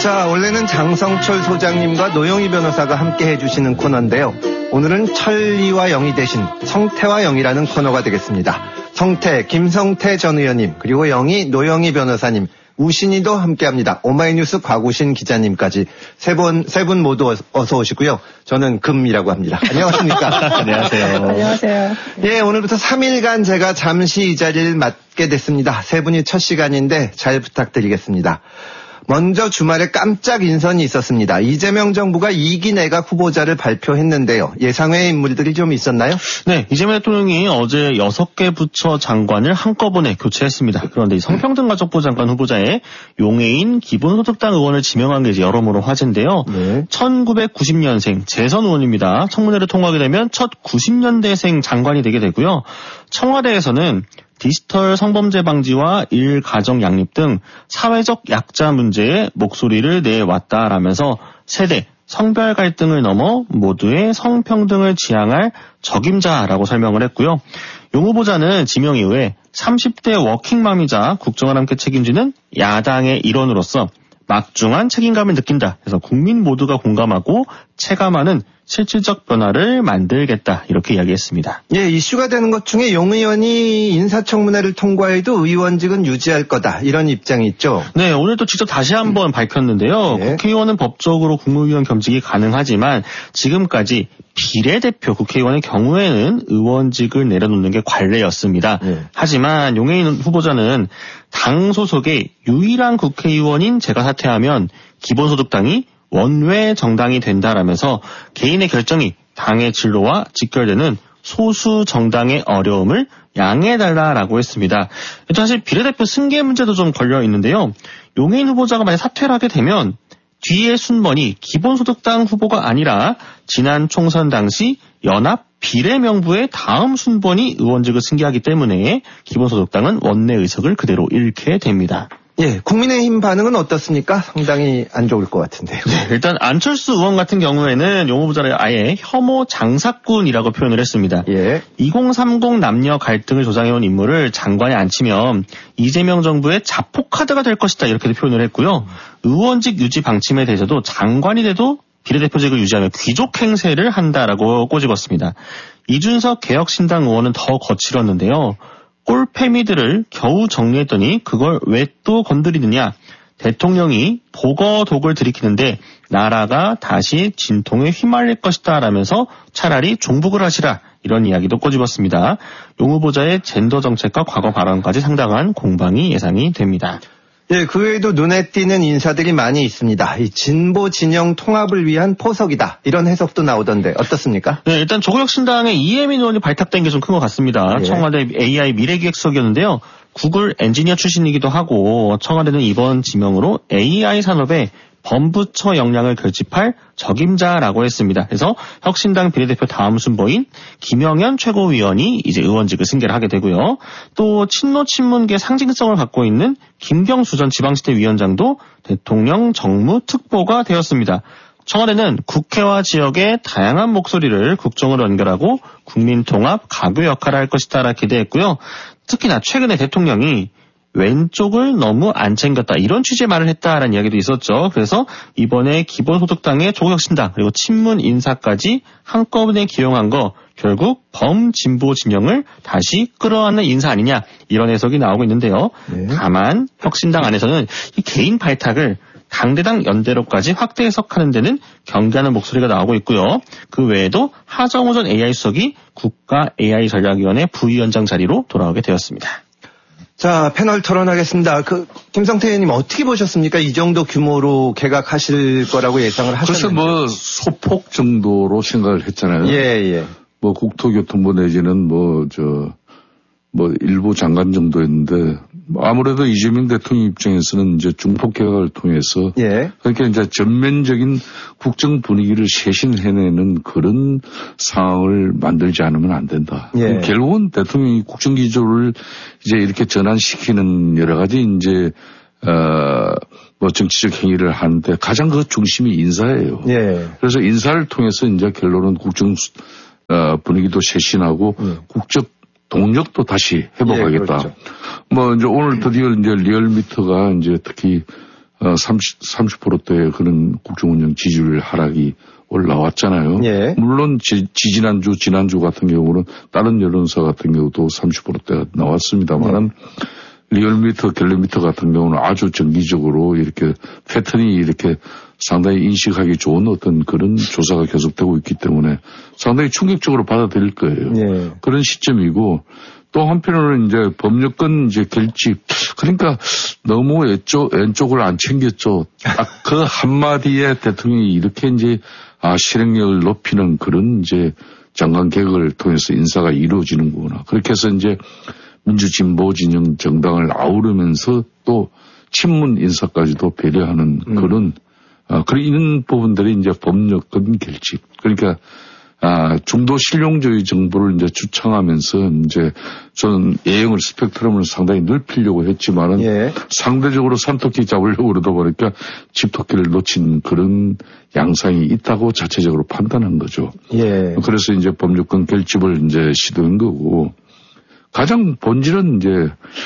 자, 원래는 장성철 소장님과 노영희 변호사가 함께 해주시는 코너인데요. 오늘은 철리와 영희 대신 성태와 영희라는 코너가 되겠습니다. 성태, 김성태 전 의원님, 그리고 영희, 노영희 변호사님, 우신이도 함께합니다. 오마이뉴스 곽우신 기자님까지 세 분 모두 어서 오시고요. 저는 금이라고 합니다. 안녕하십니까? 안녕하세요. 안녕하세요. 예, 오늘부터 3일간 제가 잠시 이 자리를 맡게 됐습니다. 세 분이 첫 시간인데 잘 부탁드리겠습니다. 먼저 주말에 깜짝 인선이 있었습니다. 이재명 정부가 2기 내각 후보자를 발표했는데요. 예상외의 인물들이 좀 있었나요? 네, 이재명 대통령이 어제 6개 부처 장관을 한꺼번에 교체했습니다. 그런데 이 성평등가족부 장관 후보자에 용해인 기본소득당 의원을 지명한 게 이제 여러모로 화제인데요. 네. 1990년생 재선 의원입니다. 청문회를 통과하게 되면 첫 90년대생 장관이 되게 되고요. 청와대에서는 디지털 성범죄 방지와 일가정 양립 등 사회적 약자 문제에 목소리를 내왔다라면서 세대, 성별 갈등을 넘어 모두의 성평등을 지향할 적임자라고 설명을 했고요. 용 후보자는 지명 이후에 30대 워킹맘이자 국정을 함께 책임지는 야당의 일원으로서 막중한 책임감을 느낀다. 그래서 국민 모두가 공감하고 체감하는 실질적 변화를 만들겠다. 이렇게 이야기했습니다. 예, 이슈가 되는 것 중에 용 의원이 인사청문회를 통과해도 의원직은 유지할 거다. 이런 입장이 있죠. 네, 오늘 또 직접 다시 한번 밝혔는데요. 네. 국회의원은 법적으로 국무위원 겸직이 가능하지만 지금까지 비례대표 국회의원의 경우에는 의원직을 내려놓는 게 관례였습니다. 네. 하지만 용해인 후보자는 당 소속의 유일한 국회의원인 제가 사퇴하면 기본소득당이 원외 정당이 된다라면서 개인의 결정이 당의 진로와 직결되는 소수 정당의 어려움을 양해해달라라고 했습니다. 사실 비례대표 승계 문제도 좀 걸려 있는데요. 용해인 후보자가 만약 사퇴를 하게 되면 뒤의 순번이 기본소득당 후보가 아니라 지난 총선 당시 연합 비례명부의 다음 순번이 의원직을 승계하기 때문에 기본소득당은 원내 의석을 그대로 잃게 됩니다. 예, 국민의힘 반응은 어떻습니까? 상당히 안 좋을 것 같은데요. 네, 일단 안철수 의원 같은 경우에는 용 후보자를 아예 혐오 장사꾼이라고 표현을 했습니다. 예. 2030 남녀 갈등을 조장해온 인물을 장관에 앉히면 이재명 정부의 자폭카드가 될 것이다 이렇게도 표현을 했고요. 의원직 유지 방침에 대해서도 장관이 돼도 비례대표직을 유지하며 귀족 행세를 한다라고 꼬집었습니다. 이준석 개혁신당 의원은 더 거칠었는데요. 꼴패미들을 겨우 정리했더니 그걸 왜 또 건드리느냐. 대통령이 보거독을 들이키는데 나라가 다시 진통에 휘말릴 것이다 라면서 차라리 종북을 하시라. 이런 이야기도 꼬집었습니다. 용 후보자의 젠더 정책과 과거 발언까지 상당한 공방이 예상이 됩니다. 예, 그 외에도 눈에 띄는 인사들이 많이 있습니다. 이 진보 진영 통합을 위한 포석이다. 이런 해석도 나오던데 어떻습니까? 네, 일단 조국혁신당의 이혜민 의원이 발탁된 게 좀 큰 것 같습니다. 예. 청와대 AI 미래기획수석이었는데요. 구글 엔지니어 출신이기도 하고 청와대는 이번 지명으로 AI 산업에 범부처 역량을 결집할 적임자라고 했습니다. 그래서 혁신당 비례대표 다음 순번인 김영현 최고위원이 이제 의원직을 승계를 하게 되고요. 또 친노 친문계 상징성을 갖고 있는 김경수 전 지방시대 위원장도 대통령 정무 특보가 되었습니다. 청와대는 국회와 지역의 다양한 목소리를 국정으로 연결하고 국민통합 가교 역할을 할 것이다 기대했고요. 특히나 최근에 대통령이 왼쪽을 너무 안 챙겼다 이런 취지의 말을 했다라는 이야기도 있었죠. 그래서 이번에 기본소득당의 조국혁신당 그리고 친문 인사까지 한꺼번에 기용한 거 결국 범진보 진영을 다시 끌어안는 인사 아니냐 이런 해석이 나오고 있는데요. 네. 다만 혁신당 안에서는 이 개인 발탁을 당대당 연대로까지 확대 해석하는 데는 경계하는 목소리가 나오고 있고요. 그 외에도 하정우 전 AI 수석이 국가 AI 전략위원회 부위원장 자리로 돌아오게 되었습니다. 자, 패널 토론하겠습니다. 김성태 의원님 어떻게 보셨습니까? 이 정도 규모로 개각하실 거라고 예상을 하셨는지. 글쎄 소폭 정도로 생각을 했잖아요. 예. 국토교통부 내지는 일부 장관 정도였는데, 아무래도 이재명 대통령 입장에서는 이제 중폭 개각을 통해서. 예. 그러니까 이제 전면적인 국정 분위기를 쇄신해내는 그런 상황을 만들지 않으면 안 된다. 예. 결국은 대통령이 국정 기조를 이제 이렇게 전환시키는 여러 가지 이제, 정치적 행위를 하는데 가장 그 중심이 인사예요. 예. 그래서 인사를 통해서 이제 결론은 국정, 분위기도 쇄신하고 국적 동력도 다시 회복하겠다. 예, 그렇죠. 이제 오늘 드디어 이제 리얼미터가 이제 특히 30%대의 그런 국정운영 지지율 하락이 올라왔잖아요. 예. 물론 지난주 같은 경우는 다른 여론사 같은 경우도 30%대가 나왔습니다만은 리얼미터, 갤러미터 같은 경우는 아주 정기적으로 이렇게 패턴이 이렇게 상당히 인식하기 좋은 어떤 그런 조사가 계속되고 있기 때문에 상당히 충격적으로 받아들일 거예요. 예. 그런 시점이고 또 한편으로는 이제 법률권 이제 결집 그러니까 너무 왼쪽을 안 챙겼죠. 딱 그 한마디에 대통령이 이렇게 이제 실행력을 높이는 그런 이제 장관 개혁을 통해서 인사가 이루어지는구나. 그렇게 해서 이제 민주진보 진영 정당을 아우르면서 또 친문 인사까지도 배려하는 그런 이런 부분들이 이제 법률권 결집. 그러니까 중도 실용주의 정부를 이제 주창하면서 이제 저는 예형을 스펙트럼을 상당히 넓히려고 했지만은 예. 상대적으로 산토끼 잡으려고 그러다 보니까 집토끼를 놓친 그런 양상이 있다고 자체적으로 판단한 거죠. 예. 그래서 이제 법률권 결집을 이제 시도한 거고 가장 본질은 이제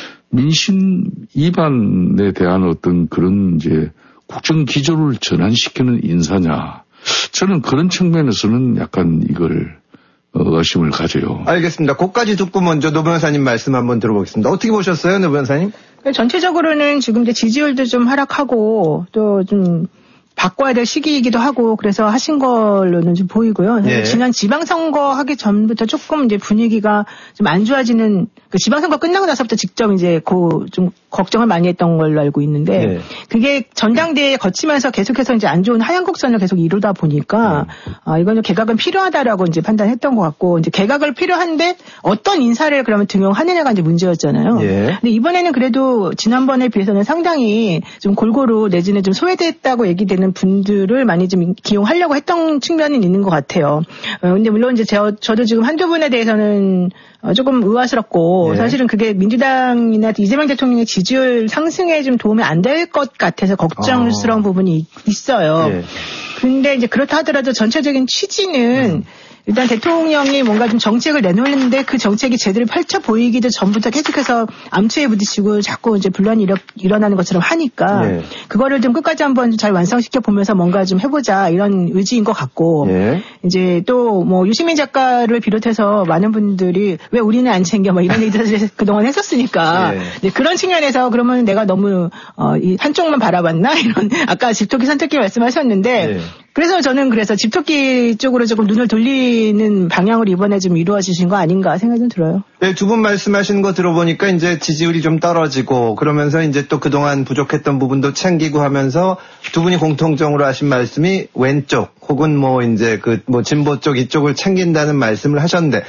민심 위반에 대한 어떤 그런 이제 국정 기조를 전환시키는 인사냐. 저는 그런 측면에서는 약간 이걸 의심을 가져요. 알겠습니다. 그것까지 듣고 먼저 노 변호사님 말씀 한번 들어보겠습니다. 어떻게 보셨어요, 노 변호사님? 전체적으로는 지금 이제 지지율도 좀 하락하고 또 좀 바꿔야 될 시기이기도 하고 그래서 하신 걸로는 좀 보이고요. 네. 지난 지방선거 하기 전부터 조금 이제 분위기가 좀 안 좋아지는 그 지방선거 끝나고 나서부터 직접 이제 좀 걱정을 많이 했던 걸로 알고 있는데 네. 그게 전당대회 거치면서 계속해서 이제 안 좋은 하향 곡선을 계속 이루다 보니까 이거는 개각은 필요하다라고 이제 판단했던 것 같고 이제 개각을 필요한데 어떤 인사를 그러면 등용하느냐가 이제 문제였잖아요. 네. 근데 이번에는 그래도 지난번에 비해서는 상당히 좀 골고루 내지는 좀 소외됐다고 얘기되는 분들을 많이 좀 기용하려고 했던 측면은 있는 것 같아요. 근데 물론 이제 저도 지금 한두 분에 대해서는 조금 의아스럽고 네. 사실은 그게 민주당이나 이재명 대통령의 지지율 상승에 좀 도움이 안 될 것 같아서 걱정스러운 부분이 있어요. 네. 근데 이제 그렇다 하더라도 전체적인 취지는 일단 대통령이 뭔가 좀 정책을 내놓는데 그 정책이 제대로 펼쳐 보이기도 전부터 계속해서 암투에 부딪히고 자꾸 이제 분란이 일어나는 것처럼 하니까 네. 그거를 좀 끝까지 한번 잘 완성시켜 보면서 뭔가 좀 해보자 이런 의지인 것 같고 네. 이제 또 뭐 유시민 작가를 비롯해서 많은 분들이 왜 우리는 안 챙겨 뭐 이런 얘기들 그동안 했었으니까 네. 그런 측면에서 그러면 내가 너무 이 한쪽만 바라봤나 이런 아까 집토끼 선택기 말씀하셨는데 네. 그래서 저는 집토끼 쪽으로 조금 눈을 돌리는 방향으로 이번에 좀 이루어지신 거 아닌가 생각이 좀 들어요. 네, 두 분 말씀하시는 거 들어보니까 이제 지지율이 좀 떨어지고 그러면서 이제 또 그동안 부족했던 부분도 챙기고 하면서 두 분이 공통적으로 하신 말씀이 왼쪽 혹은 뭐 이제 진보 쪽 이쪽을 챙긴다는 말씀을 하셨는데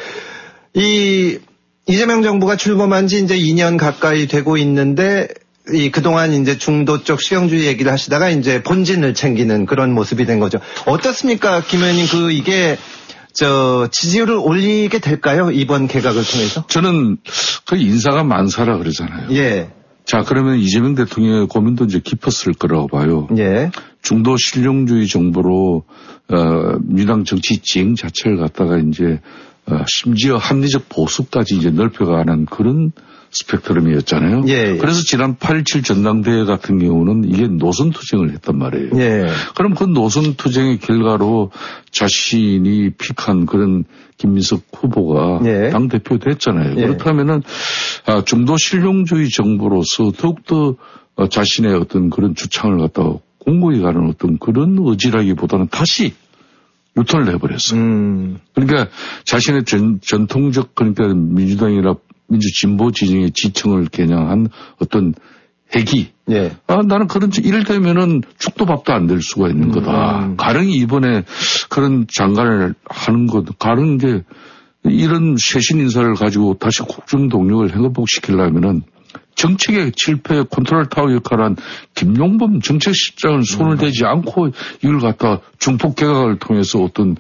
이재명 정부가 출범한 지 이제 2년 가까이 되고 있는데 그동안 이제 중도 쪽 실용주의 얘기를 하시다가 이제 본진을 챙기는 그런 모습이 된 거죠. 어떻습니까, 김 의원님? 이게 지지율을 올리게 될까요? 이번 개각을 통해서? 저는 인사가 만사라 그러잖아요. 예. 자, 그러면 이재명 대통령의 고민도 이제 깊었을 거라고 봐요. 예. 중도 실용주의 정부로, 민주당 정치 지형 자체를 갖다가 이제, 심지어 합리적 보수까지 이제 넓혀가는 그런 스펙트럼이었잖아요. 예, 예. 그래서 지난 8.27 전당대회 같은 경우는 이게 노선투쟁을 했단 말이에요. 예. 그럼 그 노선투쟁의 결과로 자신이 픽한 그런 김민석 후보가 예. 당대표 됐잖아요. 예. 그렇다면은 중도 실용주의 정부로서 더욱더 자신의 어떤 그런 주창을 갖다가 공고히 가는 어떤 그런 의지라기보다는 다시 유턴을 해버렸어요. 그러니까 자신의 전통적 그러니까 민주당이나 민주진보 진영의 지층을 겨냥한 어떤 핵이 예. 나는 이를테면은 죽도 밥도 안 될 수가 있는 거다. 가령이 이번에 그런 장관을 하는 것, 가령 이제 이런 쇄신 인사를 가지고 다시 국정 동력을 회복시키려면은 정책의 실패 컨트롤 타워 역할을 한 김용범 정책실장을 손을 대지 않고 이걸 갖다 중폭 개각을 통해서 어떤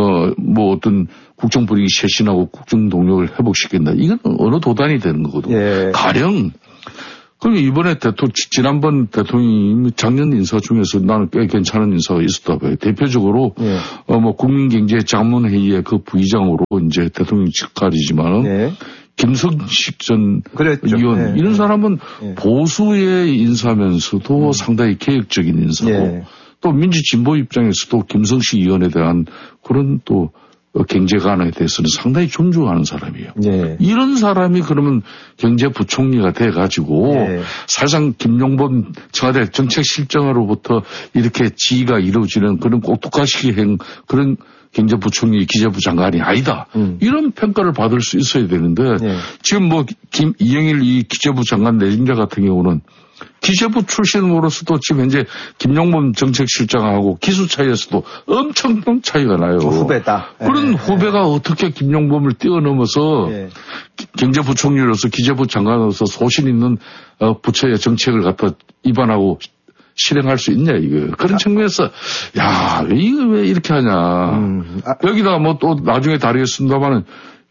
국정 분위기 쇄신하고 국정 동력을 회복시킨다. 이건 어느 도단이 되는 거거든. 예. 가령 그럼 이번에 지난번 대통령이 작년 인사 중에서 나는 꽤 괜찮은 인사가 있었다 봐요. 대표적으로 예. 국민경제자문회의의 그 부의장으로 이제 대통령 직할이지만은 예. 김성식 전 그랬죠. 의원 이런 사람은 보수의 인사면서도 상당히 개혁적인 인사고 또 민주 진보 입장에서도 김성식 의원에 대한 그런 또 경제관에 대해서는 상당히 존중하는 사람이에요. 이런 사람이 그러면 경제부총리가 돼가지고 사실상 김용범 청와대 정책실장으로부터 이렇게 지위가 이루어지는 그런 꼭두가시 그런 경제부총리 기재부 장관이 아니다. 이런 평가를 받을 수 있어야 되는데 지금 뭐 이영일 이 기재부 장관 내정자 같은 경우는 기재부 출신으로서도 지금 현재 김용범 정책실장하고 기수 차이에서도 엄청난 차이가 나요. 후배다. 그런 후배가 어떻게 김용범을 뛰어넘어서 경제부총리로서 기재부 장관으로서 소신 있는 부처의 정책을 갖다 입안하고 실행할 수 있냐, 이거. 그런 측면에서, 야, 이거 왜 이렇게 하냐. 여기다가 뭐 또 나중에 다루겠습니다만은,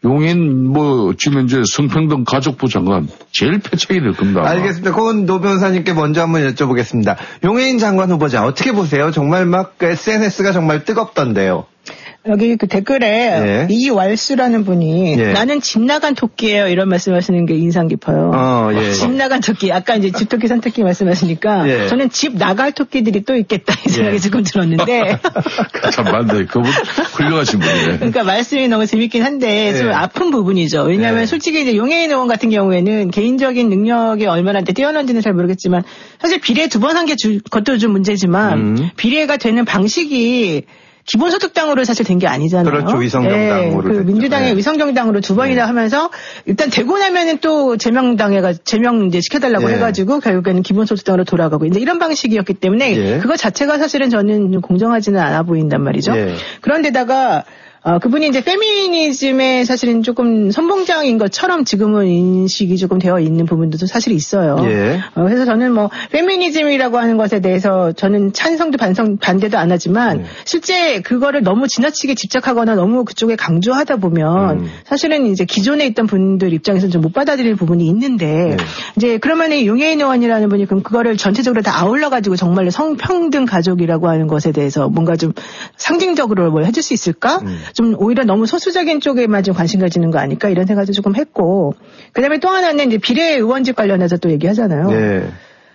용인 지금 이제 성평등 가족부 장관, 제일 패착이 될 겁니다. 알겠습니다. 그건 노 변호사님께 먼저 한번 여쭤보겠습니다. 용해인 장관 후보자, 어떻게 보세요? 정말 막 SNS가 정말 뜨겁던데요. 여기 그 댓글에 이왈수라는 분이 나는 집 나간 토끼예요 이런 말씀하시는 게 인상 깊어요. 집 나간 토끼 아까 이제 집토끼 산토끼 말씀하시니까 저는 집 나갈 토끼들이 또 있겠다 이 생각이 조금 들었는데 참 맞네. 그분 훌륭하신 분이네. 그러니까 말씀이 너무 재밌긴 한데 좀 아픈 부분이죠. 왜냐하면 솔직히 이제 용해인 의원 같은 경우에는 개인적인 능력이 얼마나 뛰어난지는 잘 모르겠지만 사실 비례 2번 한 게 것도 좀 문제지만 비례가 되는 방식이 기본소득당으로 사실 된 게 아니잖아요. 그렇죠. 위성정당으로. 그 민주당의 위성정당으로 2번이나 하면서 일단 되고 나면은 또 제명 이제 시켜달라고 해가지고 결국에는 기본소득당으로 돌아가고 이제 이런 방식이었기 때문에 그거 자체가 사실은 저는 좀 공정하지는 않아 보인단 말이죠. 그런데다가 그분이 이제 페미니즘에 사실은 조금 선봉장인 것처럼 지금은 인식이 조금 되어 있는 부분도 사실 있어요. 그래서 저는 뭐 페미니즘이라고 하는 것에 대해서 저는 찬성도 반대도 안 하지만 실제 그거를 너무 지나치게 집착하거나 너무 그쪽에 강조하다 보면 사실은 이제 기존에 있던 분들 입장에서는 좀 못 받아들일 부분이 있는데 이제 그러면은 용해인 의원이라는 분이 그럼 그거를 전체적으로 다 아울러 가지고 정말로 성평등 가족이라고 하는 것에 대해서 뭔가 좀 상징적으로 뭘 해줄 수 있을까? 좀 오히려 너무 소수적인 쪽에만 좀 관심 가지는 거 아닐까 이런 생각도 조금 했고 그다음에 또 하나는 이제 비례 의원직 관련해서 또 얘기하잖아요.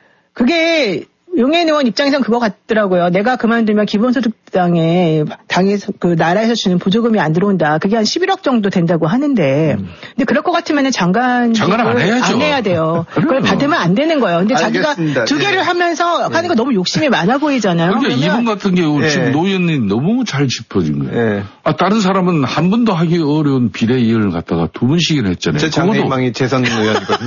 그게 용해인 의원 입장에서는 그거 같더라고요. 내가 그만두면 기본소득당에 당에서 그 나라에서 주는 보조금이 안 들어온다. 그게 한 11억 정도 된다고 하는데, 근데 그럴 것 같으면은 장관을 안 해야 돼요. 그걸 받으면 안 되는 거예요. 근데 알겠습니다. 자기가 2개를 하면서 하는 거 너무 욕심이 많아 보이잖아요. 그러니까 이분 같은 경우 지금 노 의원님 너무 잘 짚어진 거예요. 다른 사람은 한 번도 하기 어려운 비례의원을 갖다가 2번씩이나 했잖아요. 제 장래희망이 재선 의원이거든요.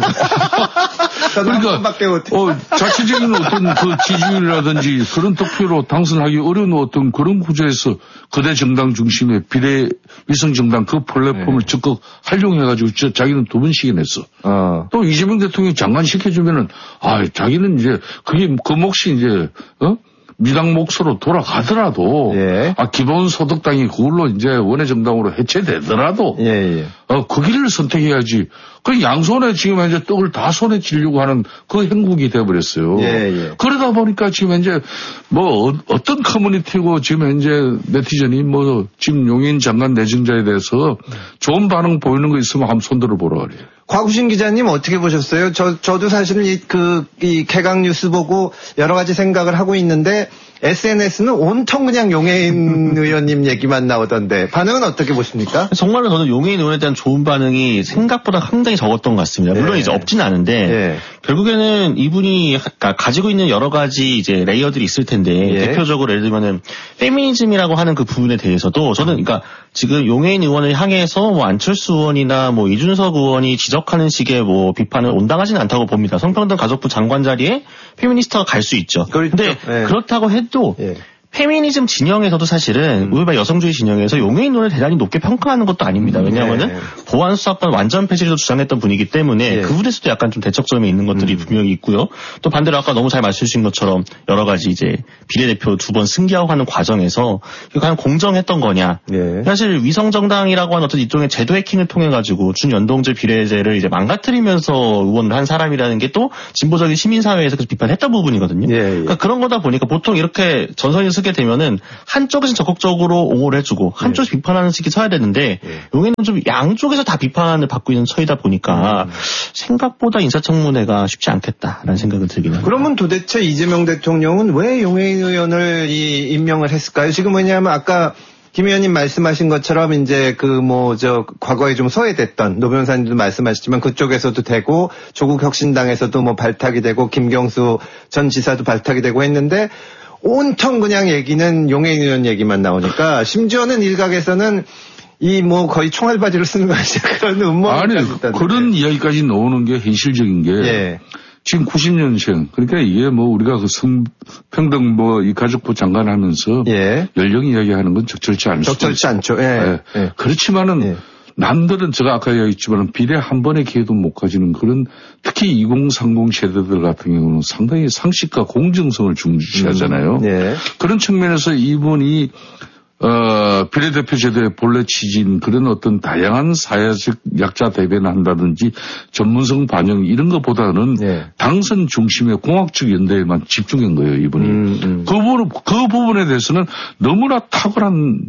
그러니까 자체적인 어떤 그 지지율이라든지 그런 득표로 당선하기 어려운 어떤 그런 구조에서 거대 정당 중심의 비례 위성 정당 그 플랫폼을 적극 활용해가지고 자기는 2번씩이나 했어. 또 이재명 대통령이 장관 시켜주면은 자기는 이제 그게 그 몫이 이제 미당 몫으로 돌아가더라도 기본소득당이 그걸로 이제 원외정당으로 해체되더라도 그 길을 선택해야지. 그 양손에 지금 이제 떡을 다 손에 쥐려고 하는 그 행국이 돼버렸어요. 그러다 보니까 지금 이제 어떤 커뮤니티고 지금 이제 네티즌이 지금 용인 장관 내정자에 대해서 좋은 반응 보이는 거 있으면 한번 손들어 보라 그래요. 곽우신 기자님 어떻게 보셨어요? 저도 사실은 이 개각 뉴스 보고 여러 가지 생각을 하고 있는데 SNS는 온통 그냥 용해인 의원님 얘기만 나오던데 반응은 어떻게 보십니까? 정말로 저는 용해인 의원에 대한 좋은 반응이 생각보다 상당히 적었던 것 같습니다. 물론 이제 없지는 않은데 결국에는 이분이 가지고 있는 여러 가지 이제 레이어들이 있을 텐데 대표적으로 예를 들면은 페미니즘이라고 하는 그 부분에 대해서도 저는 그러니까 지금 용해인 의원을 향해서 안철수 의원이나 이준석 의원이 지적하는 식의 비판은 온당하지는 않다고 봅니다. 성평등 가족부 장관 자리에 페미니스트가 갈 수 있죠. 그런데 그렇다고 해도 페미니즘 진영에서도 사실은 우리나라 여성주의 진영에서 용해인 의원을 대단히 높게 평가하는 것도 아닙니다. 왜냐하면은 보안수사권 완전 폐지를 주장했던 분이기 때문에 그분에서도 약간 좀 대척점이 있는 것들이 분명히 있고요. 또 반대로 아까 너무 잘 말씀 주신 것처럼 여러 가지 이제 비례대표 2번 승계하고 하는 과정에서 이게 과연 공정했던 거냐. 사실 위성정당이라고 하는 어떤 일종의 제도 해킹을 통해 가지고 준연동제 비례제를 이제 망가뜨리면서 의원을 한 사람이라는 게 또 진보적인 시민사회에서 비판했던 부분이거든요. 그러니까 그런 거다 보니까 보통 이렇게 전선에서 쓰게 되면은 한쪽에서 적극적으로 옹호를 해주고 한쪽에서 비판하는 식이 서야 되는데 용해는 좀 양쪽에서 다 비판을 받고 있는 처이다 보니까 생각보다 인사청문회가 쉽지 않겠다라는 생각을 들긴 합니다. 그러면 도대체 이재명 대통령은 왜 용해인 의원을 임명을 했을까요? 지금 왜냐하면 아까 김 의원님 말씀하신 것처럼 이제 과거에 좀 소외됐던 노 변호사님도 말씀하셨지만 그쪽에서도 되고 조국 혁신당에서도 뭐 발탁이 되고 김경수 전 지사도 발탁이 되고 했는데 온통 그냥 얘기는 용해인 의원 얘기만 나오니까 심지어는 일각에서는 거의 총알바지로 쓰는 거 아니냐 그런 음모까지 아니 그런 이야기까지 나오는 게 현실적인 게 지금 90년생 그러니까 이게 우리가 그 성평등 이 가족부 장관 하면서 연령 이야기하는 건 적절치 않죠. 그렇지만은 남들은 제가 아까 이야기했지만 비례 한 번의 기회도 못 가지는 그런 특히 2030 세대들 같은 경우는 상당히 상식과 공정성을 중시하잖아요. 그런 측면에서 이분이 비례대표 제도의 본래 취지인 그런 어떤 다양한 사회적 약자 대변을 한다든지 전문성 반영 이런 것보다는 당선 중심의 공학적 연대에만 집중한 거예요, 이분이. 그 부분에 대해서는 너무나 탁월한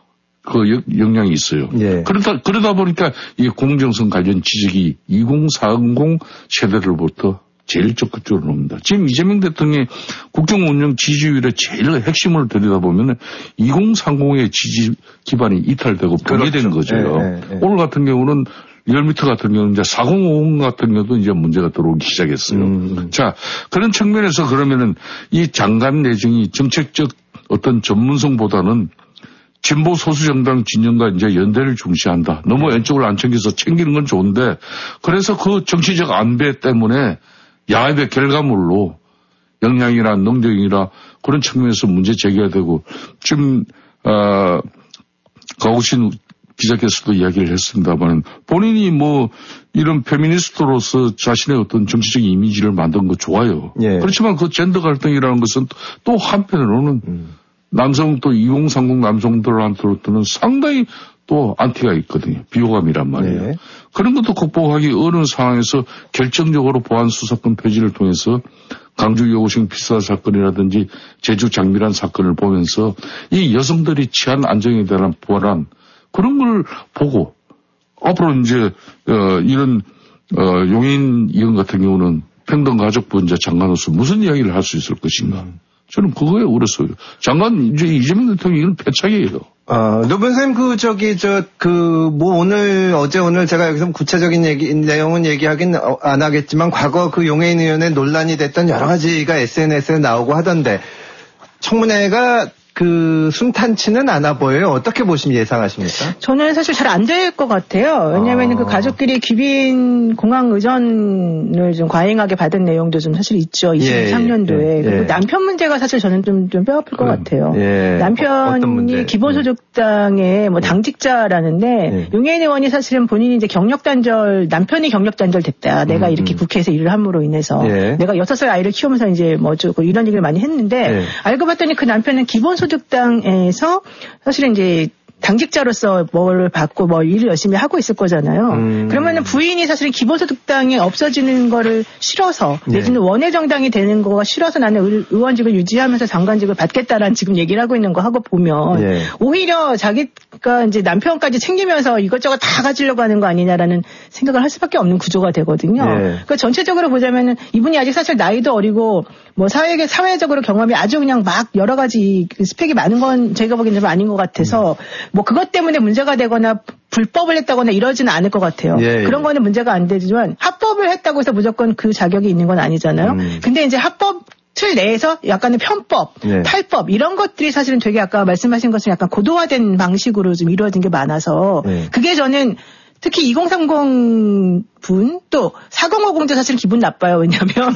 영향이 있어요. 그러다 보니까 이 공정성 관련 지적이 2040 세대들부터 제일 적극적으로 옵니다. 지금 이재명 대통령의 국정 운영 지지율의 제일 핵심을 들여다보면 2030의 지지 기반이 이탈되고 붕괴된 거죠. 오늘 같은 경우는 10m 같은 경우는 이제 4050 같은 경우도 이제 문제가 들어오기 시작했어요. 자, 그런 측면에서 그러면은 이 장관 내정이 정책적 어떤 전문성보다는 진보 소수정당 진영과 이제 연대를 중시한다. 너무 왼쪽을 안 챙겨서 챙기는 건 좋은데 그래서 그 정치적 안배 때문에 야합의 결과물로 역량이나 능력이나 그런 측면에서 문제 제기가 되고 지금 가오신 기자께서도 이야기를 했습니다만 본인이 이런 페미니스트로서 자신의 어떤 정치적인 이미지를 만든 거 좋아요. 그렇지만 그 젠더 갈등이라는 것은 또 한편으로는 남성 또 2030 남성들한테는 상당히 또 안티가 있거든요. 비호감이란 말이에요. 그런 것도 극복하기 어려운 상황에서 결정적으로 보안 수사권 폐지를 통해서 강주 여고생 피살 사건이라든지 제주 장미란 사건을 보면서 이 여성들이 치안 안정에 대한 불안 그런 걸 보고 앞으로 이제 이런 용해인 의원 같은 경우는 평등가족부 이제 장관으로서 무슨 이야기를 할 수 있을 것인가. 저는 그거에 어렸어요. 장관 이제 이재명 대통령이 이건 패착이에요. 노 변호사님, 오늘 제가 여기서 구체적인 내용은 얘기하긴 안 하겠지만, 과거 그 용해인 의원의 논란이 됐던 여러 가지가 SNS에 나오고 하던데, 청문회가 순탄치는 않아 보여요. 어떻게 보시면 예상하십니까? 저는 사실 잘 안 될 것 같아요. 왜냐하면 그 가족끼리 귀빈 공항 의전을 좀 과잉하게 받은 내용도 좀 사실 있죠. 23년도에. 그리고 남편 문제가 사실 저는 좀 뼈아플 것 같아요. 남편이 기본소득당의 당직자라는데 용해인 의원이 사실은 본인이 이제 남편이 경력단절 됐다. 내가 이렇게 국회에서 일을 함으로 인해서 내가 6살 아이를 키우면서 이제 어쩌고 이런 얘기를 많이 했는데 알고 봤더니 그 남편은 기본소득당에서 사실은 이제 당직자로서 뭘 받고 일을 열심히 하고 있을 거잖아요. 그러면은 부인이 사실은 기본소득당이 없어지는 거를 싫어서 내지는 원외정당이 되는 거가 싫어서 나는 의원직을 유지하면서 장관직을 받겠다라는 지금 얘기를 하고 있는 거 하고 보면 오히려 자기가 이제 남편까지 챙기면서 이것저것 다 가지려고 하는 거 아니냐라는 생각을 할 수밖에 없는 구조가 되거든요. 그러니까 전체적으로 보자면은 이분이 아직 사실 나이도 어리고 사회적으로 경험이 아주 그냥 막 여러 가지 스펙이 많은 건 제가 보기에는 좀 아닌 것 같아서 그것 때문에 문제가 되거나 불법을 했다거나 이러지는 않을 것 같아요. 그런 거는 문제가 안 되지만 합법을 했다고 해서 무조건 그 자격이 있는 건 아니잖아요. 근데 이제 합법 틀 내에서 약간의 편법, 탈법 이런 것들이 사실은 되게 아까 말씀하신 것처럼 약간 고도화된 방식으로 좀 이루어진 게 많아서 그게 저는 특히 2030 분, 또 4050도 사실 기분 나빠요. 왜냐면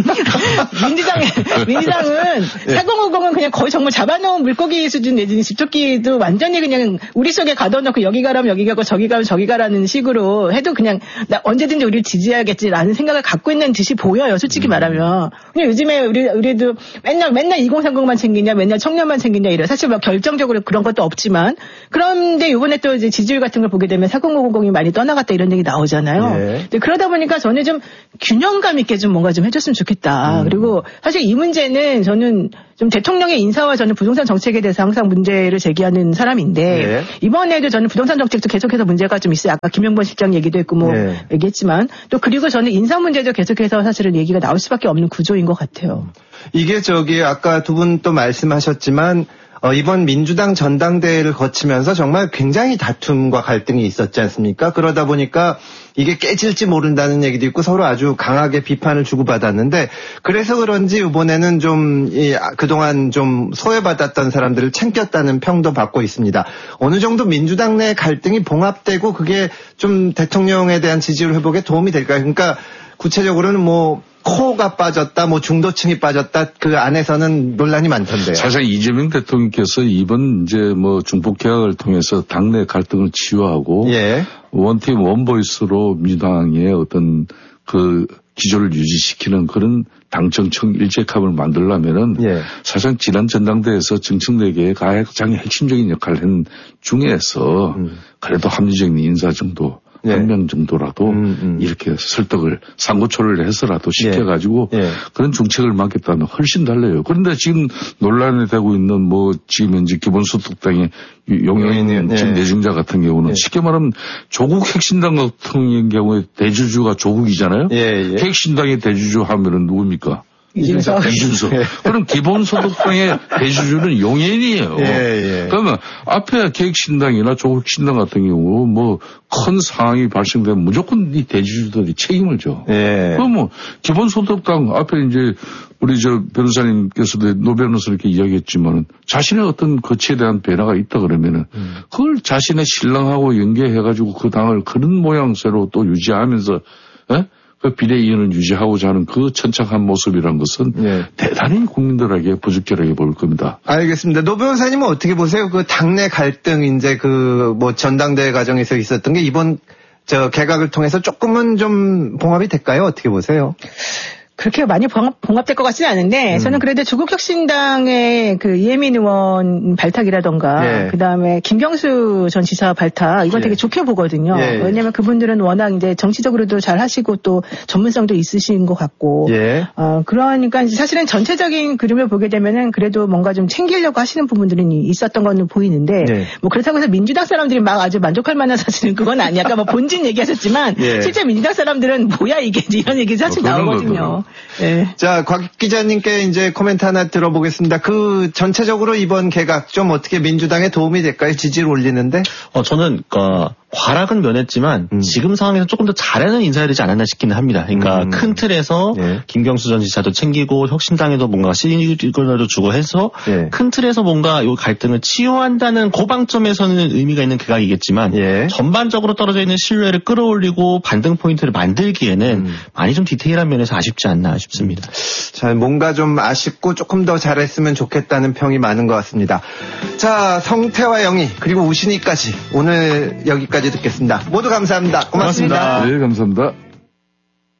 민주당은 4050은 그냥 거의 정말 잡아놓은 물고기 수준 내지는 집토끼도 완전히 그냥 우리 속에 가둬놓고 여기 가라면 여기 가고 저기 가면 저기 가라는 식으로 해도 그냥 나 언제든지 우리를 지지해야겠지라는 생각을 갖고 있는 듯이 보여요. 솔직히 말하면. 그냥 요즘에 우리도 맨날 2030만 챙기냐, 맨날 청년만 챙기냐 이래. 사실 결정적으로 그런 것도 없지만 그런데 이번에 또 이제 지지율 같은 걸 보게 되면 4050이 많이 떠나갔다 이런 얘기 나오잖아요. 근데 그러다 보니까 저는 좀 균형감 있게 좀 뭔가 좀 해줬으면 좋겠다. 그리고 사실 이 문제는 저는 좀 대통령의 인사와 저는 부동산 정책에 대해서 항상 문제를 제기하는 사람인데 네. 이번에도 저는 부동산 정책도 계속해서 문제가 좀 있어요. 아까 김영번 실장 얘기도 했고 뭐 네. 얘기했지만 또 그리고 저는 인사 문제도 계속해서 사실은 얘기가 나올 수밖에 없는 구조인 것 같아요. 이게 아까 두 분 또 말씀하셨지만 이번 민주당 전당대회를 거치면서 정말 굉장히 다툼과 갈등이 있었지 않습니까? 그러다 보니까 이게 깨질지 모른다는 얘기도 있고 서로 아주 강하게 비판을 주고받았는데 그래서 그런지 이번에는 좀 그동안 좀 소외받았던 사람들을 챙겼다는 평도 받고 있습니다. 어느 정도 민주당 내 갈등이 봉합되고 그게 좀 대통령에 대한 지지율 회복에 도움이 될까요? 그러니까 구체적으로는 뭐 코가 빠졌다, 뭐 중도층이 빠졌다, 그 안에서는 논란이 많던데요. 사실 이재명 대통령께서 이번 이제 뭐 중폭개혁을 통해서 당내 갈등을 치유하고 예. 원팀 원보이스로 민주당의 어떤 그 기조를 유지시키는 그런 당정청 일체감을 만들려면은 예. 사실 지난 전당대회에서 정청래계의 가장 핵심적인 역할을 한 중에서 그래도 합리적인 인사 정도 예. 한 명 정도라도 이렇게 설득을 상고초를 해서라도 시켜가지고 예. 그런 정책을 맡겠다면 훨씬 달라요. 그런데 지금 논란이 되고 있는 뭐 지금 현재 기본소득당의 용해인 예. 지금 내정자 같은 경우는 예. 쉽게 말하면 조국 핵신당 같은 경우에 대주주가 조국이잖아요. 예. 핵신당의 대주주 하면은 누굽니까? 이준석. 예. 그럼 기본소득당의 대주주는 용해인이에요. 예. 그러면 앞에 계획신당이나 조국신당 같은 경우 뭐 큰 상황이 발생되면 무조건 이 대주주들이 책임을 져. 예. 그럼 뭐 기본소득당 앞에 이제 우리 변호사님께서도 노 변호사 이렇게 이야기했지만은 자신의 어떤 거치에 대한 변화가 있다 그러면은 그걸 자신의 신랑하고 연계해가지고 그 당을 그런 모양새로 또 유지하면서 그 비례의원을 유지하고자 하는 그 천착한 모습이란 것은 예. 대단히 국민들에게 부적절하게 보일 겁니다. 알겠습니다. 노 변호사님은 어떻게 보세요? 그 당내 갈등 이제 그 뭐 전당대회 과정에서 있었던 게 이번 개각을 통해서 조금은 좀 봉합이 될까요? 어떻게 보세요? 그렇게 많이 봉합될 것 같지는 않은데 저는 그래도 조국혁신당의 그 이혜민 의원 발탁이라던가 예. 그다음에 김경수 전 지사 발탁 이건 예. 되게 좋게 보거든요. 예. 왜냐하면 그분들은 워낙 이제 정치적으로도 잘 하시고 또 전문성도 있으신 것 같고 예. 그러니까 사실은 전체적인 그림을 보게 되면은 그래도 뭔가 좀 챙기려고 하시는 부분들이 있었던 건 보이는데 예. 뭐 그렇다고 해서 민주당 사람들이 막 아주 만족할 만한 사실은 그건 아니야. 아까 뭐 본진 얘기하셨지만 예. 실제 민주당 사람들은 뭐야 이게 이런 얘기 사실 나오거든요. 네. 자, 곽 기자님께 이제 코멘트 하나 들어보겠습니다. 그 전체적으로 이번 개각 좀 어떻게 민주당에 도움이 될까요? 지지를 올리는데? 저는 과락은 면했지만 지금 상황에서 조금 더 잘하는 인사해야 되지 않았나 싶기는 합니다. 그러니까 큰 틀에서 예. 김경수 전 지사도 챙기고 혁신당에도 뭔가 시그널도 주고 해서 예. 큰 틀에서 뭔가 이 갈등을 치유한다는 고방점에서는 의미가 있는 개각이겠지만 예. 전반적으로 떨어져 있는 신뢰를 끌어올리고 반등 포인트를 만들기에는 많이 좀 디테일한 면에서 아쉽지 않나 싶습니다. 자, 뭔가 좀 아쉽고 조금 더 잘했으면 좋겠다는 평이 많은 것 같습니다. 자, 성태와 영희 그리고 우신이까지 오늘 여기까지 듣겠습니다. 모두 감사합니다. 고맙습니다. 네, 감사합니다.